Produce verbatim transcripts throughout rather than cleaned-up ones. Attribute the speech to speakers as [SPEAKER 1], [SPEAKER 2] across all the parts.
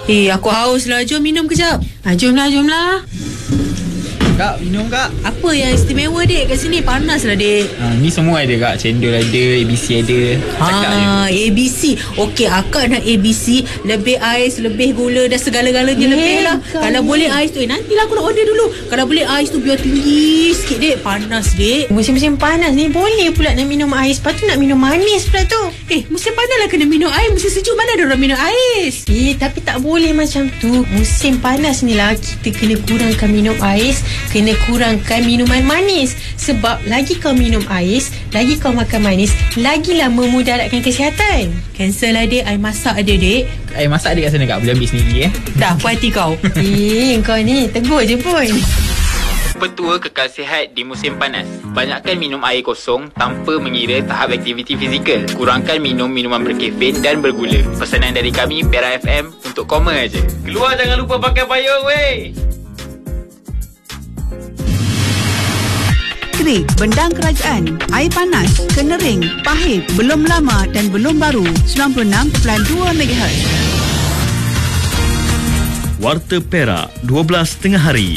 [SPEAKER 1] Eh, aku haus lah. Jom minum kejap.
[SPEAKER 2] Ha, jomlah, jomlah.
[SPEAKER 3] Kak, minum kak.
[SPEAKER 1] Apa yang istimewa, dek? Kat sini panas lah, dek.
[SPEAKER 3] Ha, ni semua ada kak. Cendol ada, A B C ada. Cakap je.
[SPEAKER 1] Ha, A B C. Okey, akak nak A B C. Lebih ais, lebih gula dan segala-galanya
[SPEAKER 2] Eh,
[SPEAKER 1] lebih lah.
[SPEAKER 2] kau
[SPEAKER 1] Kalau
[SPEAKER 2] ni.
[SPEAKER 1] boleh ais tu, eh, nantilah aku nak order dulu. Kalau boleh ais tu biar tinggi sikit, dek. Panas, dek.
[SPEAKER 2] Musim-musim panas ni boleh pula nak minum ais. Lepas tu nak minum manis pula tu.
[SPEAKER 1] Eh, musim panas lah kena minum ais. Musim sejuk mana ada orang minum ais?
[SPEAKER 2] Eh, tapi tak boleh macam tu. Musim panas ni lah kita kena kurangkan minum ais, kena kurangkan minuman manis. Sebab lagi kau minum ais, lagi kau makan manis, lagilah memudaratkan kesihatan.
[SPEAKER 1] Cancel lah, dek. Air masak ada, dek.
[SPEAKER 3] Air masak ada kat sana kak. Boleh ambil sendiri eh.
[SPEAKER 1] Dah, puas hati kau.
[SPEAKER 2] Eh, kau ni tegur je pun.
[SPEAKER 3] Petua kekal sihat di musim panas. Banyakkan minum air kosong tanpa mengira tahap aktiviti fizikal. Kurangkan minum minuman berkafein dan bergula. Pesanan dari kami, Perak F M, untuk koma aja. Keluar jangan lupa pakai payung weh.
[SPEAKER 4] Krik, bendang kerajaan, air panas, kenering, pahit, belum lama dan belum baru. sembilan puluh enam perpuluhan dua megahertz.
[SPEAKER 5] Warta Perak, dua belas tengah hari.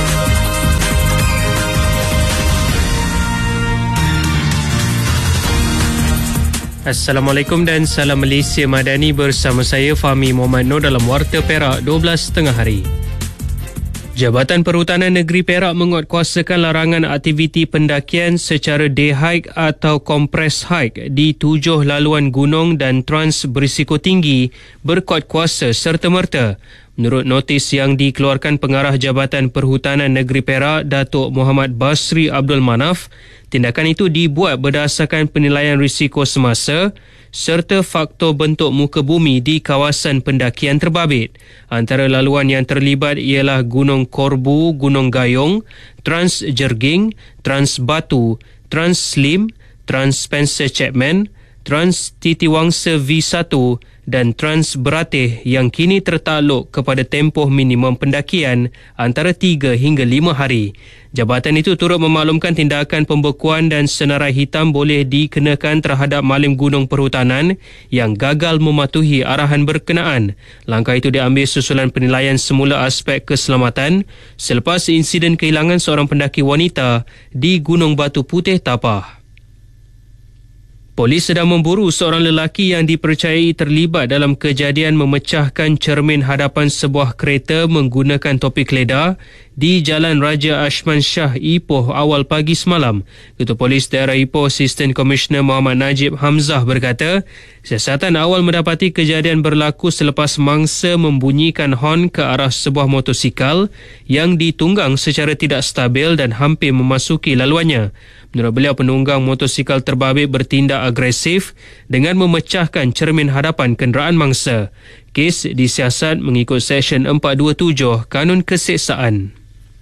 [SPEAKER 6] Assalamualaikum dan salam Malaysia Madani, bersama saya Fahmi Muhammad Nur dalam Warta Perak dua belas tengah hari. Jabatan Perhutanan Negeri Perak menguatkuasakan larangan aktiviti pendakian secara day hike atau compress hike di tujuh laluan gunung dan trans berisiko tinggi berkuat kuasa serta-merta. Menurut notis yang dikeluarkan Pengarah Jabatan Perhutanan Negeri Perak, Datuk Muhammad Basri Abdul Manaf, tindakan itu dibuat berdasarkan penilaian risiko semasa serta faktor bentuk muka bumi di kawasan pendakian terbabit. Antara laluan yang terlibat ialah Gunung Korbu, Gunung Gayong, Trans Jerging, Trans Batu, Trans Slim, Trans Spencer Chapman, Trans Titiwangsa V satu dan Trans Beratih yang kini tertakluk kepada tempoh minimum pendakian antara tiga hingga lima hari. Jabatan itu turut memaklumkan tindakan pembekuan dan senarai hitam boleh dikenakan terhadap malim gunung perhutanan yang gagal mematuhi arahan berkenaan. Langkah itu diambil susulan penilaian semula aspek keselamatan selepas insiden kehilangan seorang pendaki wanita di Gunung Batu Putih Tapah. Polis sedang memburu seorang lelaki yang dipercayai terlibat dalam kejadian memecahkan cermin hadapan sebuah kereta menggunakan topi keledar di Jalan Raja Ashman Shah, Ipoh awal pagi semalam. Ketua Polis Daerah Ipoh, Assistant Commissioner Muhammad Najib Hamzah berkata, siasatan awal mendapati kejadian berlaku selepas mangsa membunyikan hon ke arah sebuah motosikal yang ditunggang secara tidak stabil dan hampir memasuki laluannya. Menurut beliau, penunggang motosikal terbabit bertindak agresif dengan memecahkan cermin hadapan kenderaan mangsa. Kes disiasat mengikut Seksyen empat dua tujuh Kanun Keseksaan.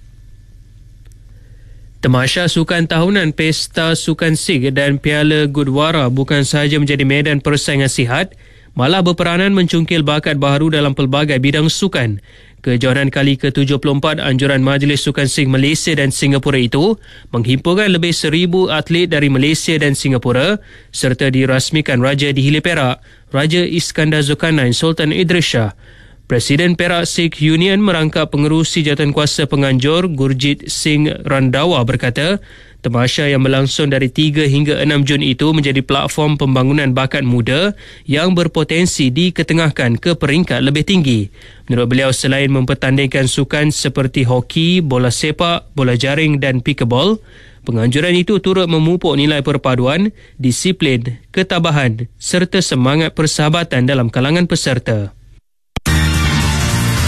[SPEAKER 6] Tamasya Sukan Tahunan, Pesta Sukan Sikh dan Piala Gurdwara bukan sahaja menjadi medan persaingan sihat, malah berperanan mencungkil bakat baharu dalam pelbagai bidang sukan. Kejohanan kali ke tujuh puluh empat Anjuran Majlis Sukan Sikh Malaysia dan Singapura itu menghimpunkan lebih seribu atlet dari Malaysia dan Singapura serta dirasmikan Raja di Hilir Perak, Raja Iskandar Zulkarnain Sultan Idris Shah. Presiden Perak Sikh Union merangkap pengerusi jawatankuasa penganjur Gurjit Singh Randawa berkata, tamasya yang berlangsung dari tiga hingga enam Jun itu menjadi platform pembangunan bakat muda yang berpotensi diketengahkan ke peringkat lebih tinggi. Menurut beliau, selain mempertandingkan sukan seperti hoki, bola sepak, bola jaring dan pickleball, penganjuran itu turut memupuk nilai perpaduan, disiplin, ketabahan serta semangat persahabatan dalam kalangan peserta.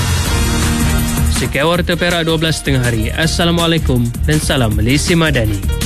[SPEAKER 6] Sekian Warta Perak dua belas tengah hari. Assalamualaikum dan salam Malaysia Madani.